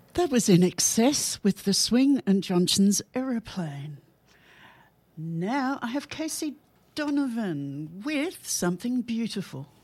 That was In Excess with The Swing and Johnson's Aeroplane. Now I have Casey Donovan with Something Beautiful.